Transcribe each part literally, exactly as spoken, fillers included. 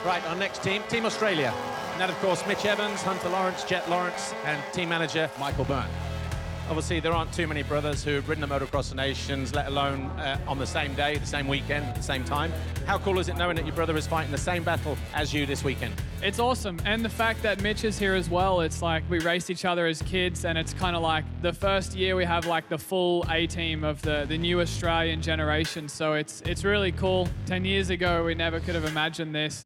Right, our next team, Team Australia. And that, of course, Mitch Evans, Hunter Lawrence, Jet Lawrence, and team manager Michael Byrne. Obviously, there aren't too many brothers who have ridden the Motocross of Nations, let alone uh, on the same day, the same weekend, at the same time. How cool is it knowing that your brother is fighting the same battle as you this weekend? It's awesome. And the fact that Mitch is here as well, it's like we raced each other as kids, and it's kind of like the first year we have like the full A-team of the, the new Australian generation. So it's, it's really cool. ten years ago, we never could have imagined this.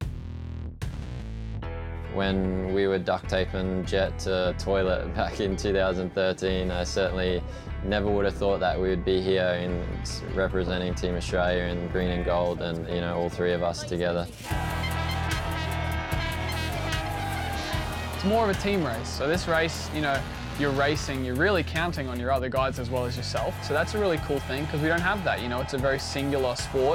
When we were duct taping Jet to toilet back in two thousand thirteen, I certainly never would have thought that we would be here in representing Team Australia in green and gold, and you know, all three of us together. It's more of a team race. So this race, you know, you're racing, you're really counting on your other guides as well as yourself. So that's a really cool thing because we don't have that. You know, it's a very singular sport.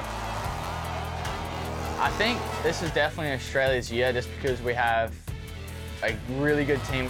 I think this is definitely Australia's year just because we have a really good team.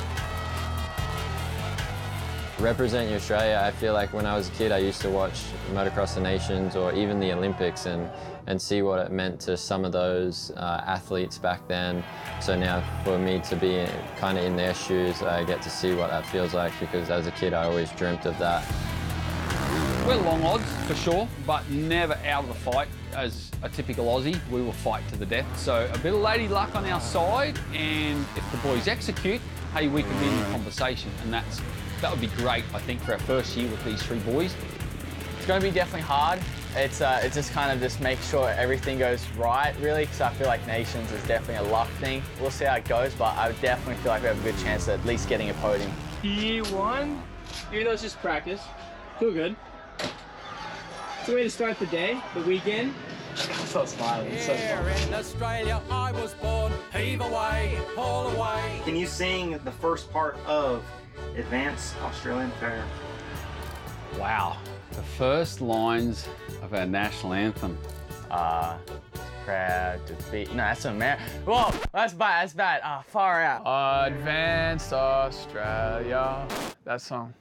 Representing Australia, I feel like when I was a kid, I used to watch Motocross of Nations or even the Olympics and, and see what it meant to some of those uh, athletes back then. So now for me to be kind of in their shoes, I get to see what that feels like because as a kid, I always dreamt of that. We're long odds, for sure, but never out of the fight. As a typical Aussie, we will fight to the death. So a bit of lady luck on our side, and if the boys execute, hey, we can be in the conversation, and that's that would be great, I think, for our first year with these three boys. It's going to be definitely hard. It's, uh, it's just kind of just make sure everything goes right, really, because I feel like Nations is definitely a luck thing. We'll see how it goes, but I would definitely feel like we have a good chance at at least getting a podium. Year one, even though it's just practice, feel good. It's a way to start the day, the weekend. I'm so smiling. It's so Here in Australia, I was born. Heave away, haul away. Can you sing the first part of Advanced Australian Fair? Wow, the first lines of our national anthem. Uh, proud to be. No, that's America. Whoa, that's bad. That's bad. Ah, oh, far out. Advanced Australia. That song.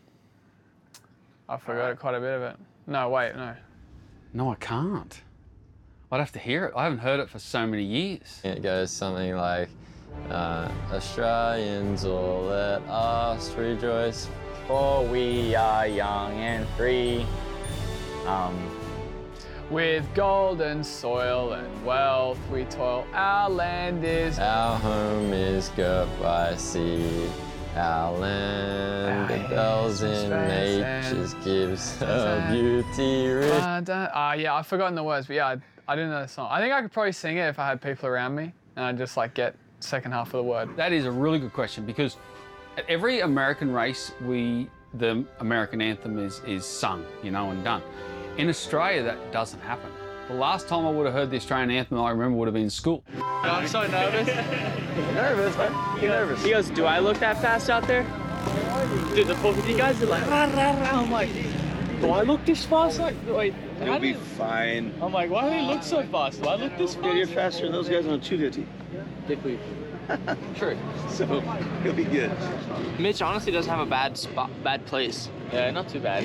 I forgot right. quite a bit of it. No, wait, no. No, I can't. I'd have to hear it. I haven't heard it for so many years. It goes something like, uh, Australians all let us rejoice. For we are young and free. Um, With golden soil and wealth we toil, our land is... Our home is girt by sea. Our land, the bells in nature's gives a beauty rich. Ah, uh, yeah, I've forgotten the words, but yeah, I, I didn't know the song. I think I could probably sing it if I had people around me, and I'd just like get second half of the word. That is a really good question because at every American race, we the American anthem is is sung, you know, and done. In Australia, that doesn't happen. The last time I would have heard the Australian anthem, I remember would have been in school. I'm so nervous. nervous, man. You're nervous. He goes, do I look that fast out there? Dude, the both of you guys are like, rah, rah, rah. I'm like, do I look this fast? Like, wait, you'll be fine. I'm like, why do they look so fast? Do I look this fast? Yeah, you're faster than those guys on two fifty. Did we? True. So, you'll be good. Mitch honestly doesn't have a bad spot, bad place. Yeah, not too bad.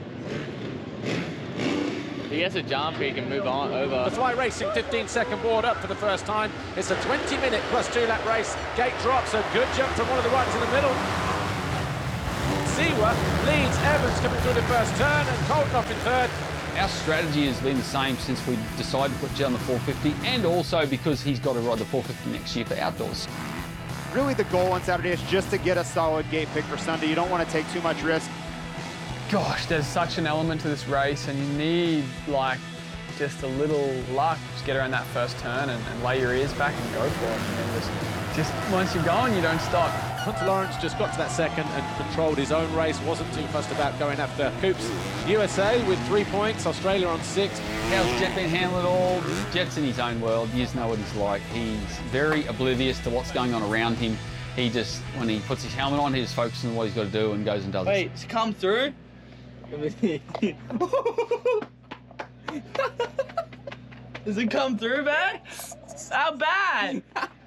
He gets a jump, he can move on over. The Fly Racing fifteen second board up for the first time. It's a twenty minute plus two lap race. Gate drops, a good jump from one of the riders in the middle. Siwa leads Evans coming through the first turn and Colton off in third. Our strategy has been the same since we decided to put Jet on the four fifty, and also because he's got to ride the four fifty next year for outdoors. Really the goal on Saturday is just to get a solid gate pick for Sunday. You don't want to take too much risk. Gosh, there's such an element to this race, and you need like just a little luck. Just get around that first turn and, and lay your ears back and go for it. And then just, just once you're going, you don't stop. Hunter Lawrence just got to that second and controlled his own race. Wasn't too fussed about going after Coops. U S A with three points, Australia on six. How's Jet been handling it all? Jet's in his own world. You just know what he's like. He's very oblivious to what's going on around him. He just, when he puts his helmet on, he's focusing on what he's got to do and goes and does Wait, it. it's come through? Does it come through, man? How bad?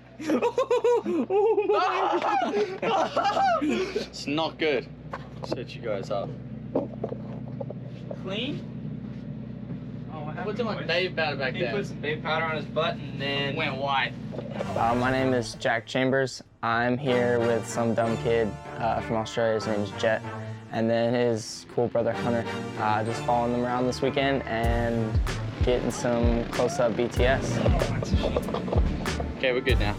It's not good. Set you guys up. Clean? What's doing like baby powder back He there? put some baby powder on his butt and then Went white. Uh, my name is Jack Chambers. I'm here with some dumb kid uh, from Australia. His name is Jet. And then his cool brother Hunter. Uh, just following them around this weekend and getting some close-up B T S. Okay, we're good now.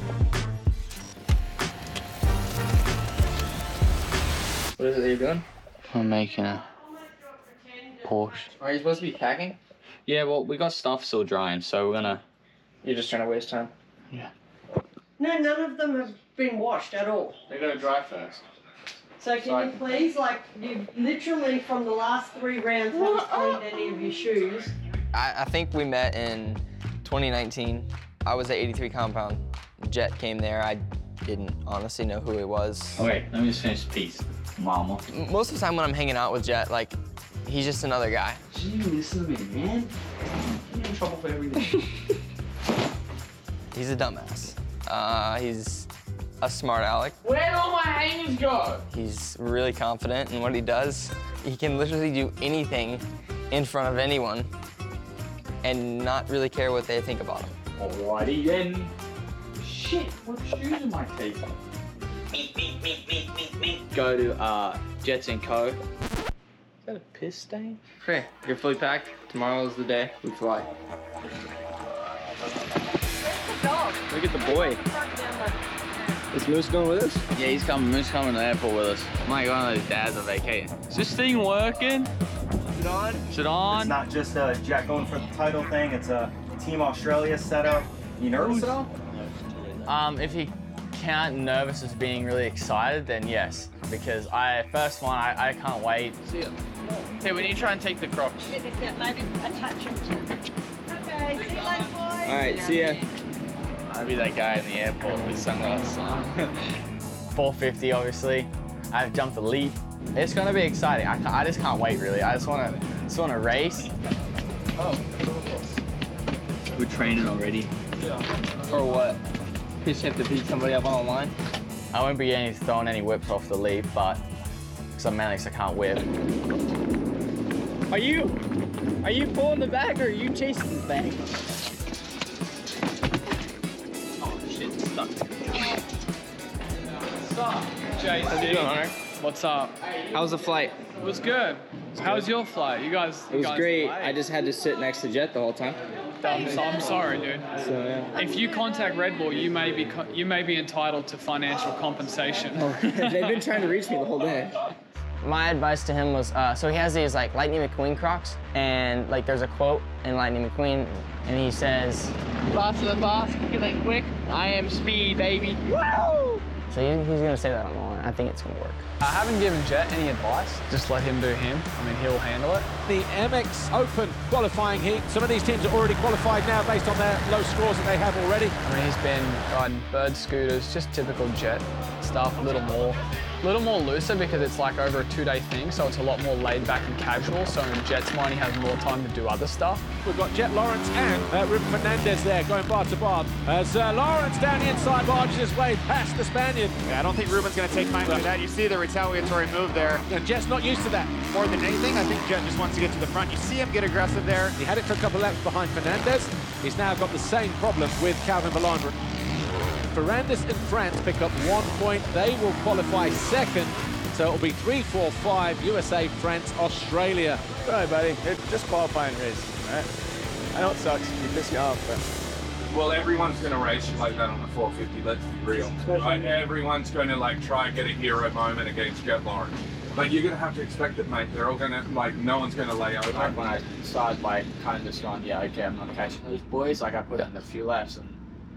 What is it that you're doing? We're making a Porsche. Are you supposed to be packing? Yeah, well, we got stuff still drying, so we're gonna. You're just trying to waste time. Yeah. No, none of them have been washed at all. They gotta dry first. So can you please, like, you literally from the last three rounds haven't cleaned any of your shoes. I, I think we met in twenty nineteen. I was at eighty-three compound. Jet came there. I didn't honestly know who he was. Oh, wait, let me just finish the piece. Mama. Most of the time when I'm hanging out with Jet, like, he's just another guy. Gee, listen to me, man. I'm in trouble for everything. He's a dumbass. Uh, he's a smart aleck. Where'd all my hangers go? He's really confident in what he does. He can literally do anything in front of anyone and not really care what they think about him. Alrighty then. Shit, what shoes am I taking? Meet, meet, meet, meet, meet, meet. Go to uh, Jets and Co. Is that a piss stain? Okay, you're fully packed. Tomorrow's the day we fly. Look at the boy. Is Moose going with us? Yeah, he's coming. Moose coming to the airport with us. Might go on those dads are vacating. Is this thing working? Is it on? Is it on? It's not just uh, Jack going for the title thing. It's a Team Australia setup. You nervous at all? Um, if you count nervous as being really excited, then yes. Because I first one, I, I can't wait. See ya. Hey, we need to try and take the Crocs. Maybe attach them to. Okay, see you later, boys. All right, see ya. I'll be that guy in the airport with sunglasses on. four fifty, obviously. I've jumped the leap. It's gonna be exciting. I, I just can't wait, really. I just wanna, just wanna race. Oh. We're training already. Yeah. For what? Just have to beat somebody up on the line? I won't be getting throwing any whips off the leap, but because I'm manly, so I can't whip. Are you, are you pulling the bag or are you chasing the bag? Oh shit, it's stuck. What's up, J C? How's it going, Hunter? What's up? How was the flight? It was good. How was your flight? You guys. It you was guys great. delayed. I just had to sit next to Jet the whole time. I'm, so, I'm sorry, dude. So yeah. If you contact Red Bull, you may be co- you may be entitled to financial compensation. Oh, they've been trying to reach me the whole day. My advice to him was, uh, so he has these like Lightning McQueen Crocs, and like there's a quote in Lightning McQueen, and he says, Boss of the boss, quick and quick. I am speed, baby. Woo! so he, he's gonna say that on the line. I think it's gonna work. I haven't given Jet any advice. Just let him do him. I mean, he'll handle it. The M X Open qualifying heat. Some of these teams are already qualified now based on their low scores that they have already. I mean, he's been riding bird scooters, just typical Jet stuff, a little more. A little more looser because it's like over a two-day thing, so it's a lot more laid back and casual. So in Jet's mind, he has more time to do other stuff. We've got Jet Lawrence and uh, Ruben Fernandez there going bar to bar. As uh, Lawrence down the inside barges his way past the Spaniard. Yeah, I don't think Ruben's going to take time to do that. You see the retaliatory move there. And Jet's not used to that. More than anything, I think Jet just wants to get to the front. You see him get aggressive there. He had it for a couple of laps behind Fernandez. He's now got the same problem with Calvin Vallandre. Ferrandis and France pick up one point. They will qualify second. So it'll be three, four, five, U S A, France, Australia. Right, buddy. It's just qualifying race, right? I know it sucks. You piss you off, but... Well, everyone's going to race you like that on the four fifty, let's be real. Like, everyone's going to, like, try and get a hero moment against Jet Lawrence. Like, you're going to have to expect it, mate. They're all going to, like, no one's going to lay over. Like when I started, like, kind of just going, yeah, okay, I'm not catching those boys. Like, I put in a few laps, and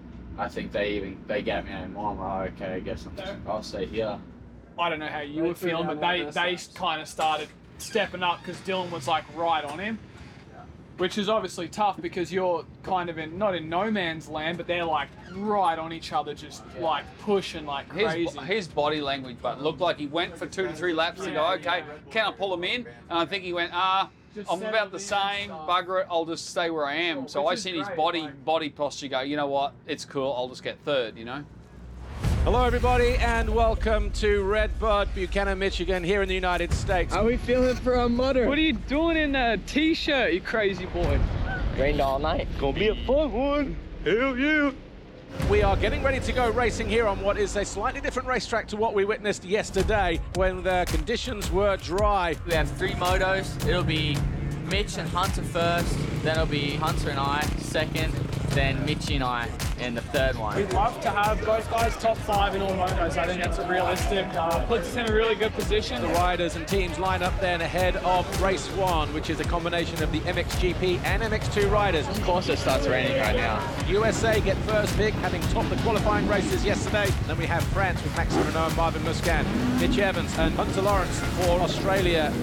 I think they even, they get me anymore. I'm like, okay, I guess I'm just, I'll stay here. I don't know how you were feeling, but they, they kind of started stepping up because Dylan was like right on him, which is obviously tough because you're kind of in, not in no man's land, but they're like right on each other, just like pushing like crazy. His, his body language, but looked like he went for two to three laps to go, okay, can I pull him in? And I think he went, ah, I'm about the same, bugger it, I'll just stay where I am. So I seen his body body posture go, you know what, it's cool, I'll just get third, you know? Hello, everybody, and welcome to Redbud, Buchanan, Michigan, here in the United States. How are we feeling for a mutter? What are you doing in a t-shirt, you crazy boy? Rained all night. Gonna be a fun one. Hell yeah. We are getting ready to go racing here on what is a slightly different racetrack to what we witnessed yesterday when the conditions were dry. We have three motos. It'll be Mitch and Hunter first, then it'll be Hunter and I second, then Mitchie and I in the third one. We'd love to have both guys top five in all motos. I think that's a realistic, uh, puts us in a really good position. The riders and teams line up then ahead of race one, which is a combination of the M X G P and M X two riders. Of course it starts raining right now. U S A get first pick, having topped the qualifying races yesterday. Then we have France with Max Renault and Marvin Musquin, Mitch Evans and Hunter Lawrence for Australia.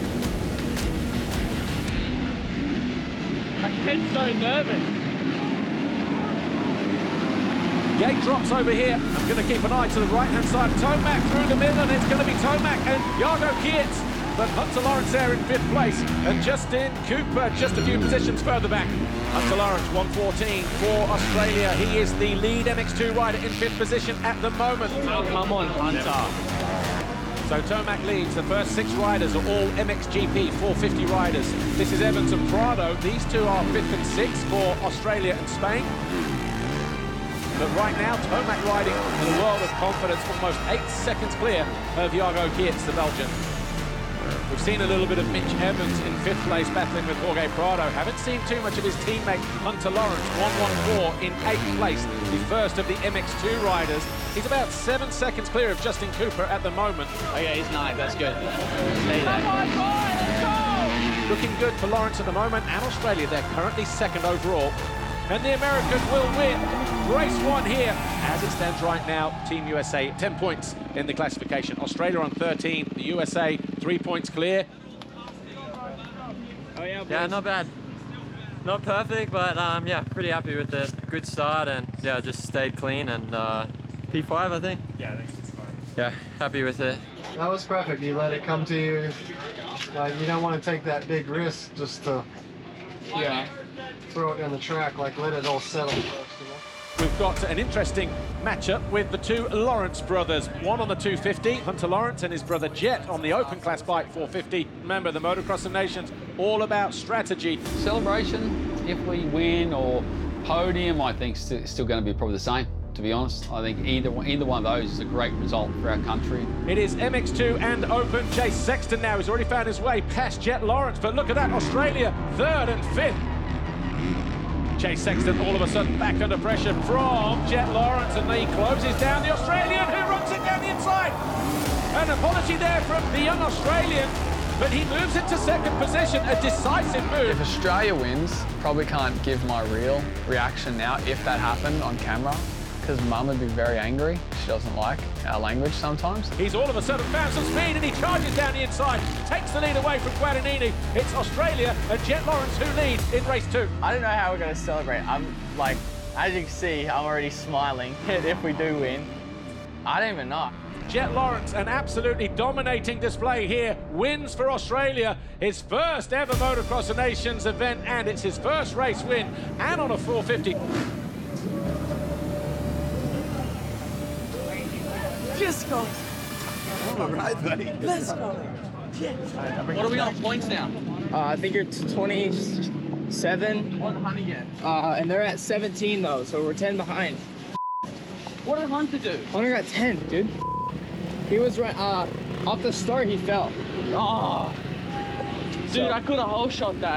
My kid's so nervous. Gate drops over here. I'm going to keep an eye to the right-hand side. Tomac through the middle, and it's going to be Tomac and Jago Kietz. But Hunter Lawrence there in fifth place, and Justin Cooper just a few positions further back. Hunter Lawrence, one fourteen for Australia. He is the lead M X two rider in fifth position at the moment. Oh, come on, Hunter. So Tomac leads. The first six riders are all M X G P four fifty riders. This is Evans and Prado. These two are fifth and sixth for Australia and Spain. But right now, Tomac riding in a world of confidence, almost eight seconds clear of Jago Kietz, the Belgian. We've seen a little bit of Mitch Evans in fifth place battling with Jorge Prado. Haven't seen too much of his teammate Hunter Lawrence, one one four in eighth place, the first of the M X two riders. He's about seven seconds clear of Justin Cooper at the moment. Oh yeah, he's ninth, that's good. Stay there. Come on, boy, let's go! Looking good for Lawrence at the moment, and Australia, they're currently second overall. And the American will win race one here. As it stands right now, Team U S A, ten points in the classification. Australia on thirteen, the U S A, three points clear. Oh yeah, yeah, not bad. Not perfect, but um, yeah, pretty happy with it. Good start, and yeah, just stayed clean, and uh, P five, I think. Yeah, I think it's fine. Yeah, happy with it. That was perfect. You let it come to you. Like, you don't want to take that big risk just to, yeah, throw it in the track. Like, let it all settle first, you know? We've got an interesting matchup with the two Lawrence brothers. One on the two fifty, Hunter Lawrence, and his brother Jet on the open class bike four fifty. Remember, the Motocross of Nations, all about strategy. Celebration, if we win or podium, I think st still going to be probably the same, to be honest. I think either one, either one of those is a great result for our country. It is M X two and open. Chase Sexton now has already found his way past Jet Lawrence, but look at that, Australia third and fifth. Chase Sexton all of a sudden back under pressure from Jet Lawrence, and he closes down the Australian, who runs it down the inside. An apology there from the young Australian, but he moves into second position, a decisive move. If Australia wins, probably can't give my real reaction now if that happened on camera, because Mum would be very angry. She doesn't like our language sometimes. He's all of a sudden found some speed, and he charges down the inside, takes the lead away from Guadagnini. It's Australia and Jet Lawrence who lead in race two. I don't know how we're going to celebrate. I'm like, as you can see, I'm already smiling if we do win. I don't even know. Jet Lawrence, an absolutely dominating display here, wins for Australia, his first ever Motocross of Nations event, and it's his first race win, and on a four fifty. Just go. All right, buddy. Let's go. Yes. What are we on points now? Uh, I think you're twenty-seven. Uh, and they're at seventeen though, so we're ten behind. What did Hunter do? Hunter got ten, dude. He was right, uh, off the start he fell. Oh. Dude, So- I could have whole shot that.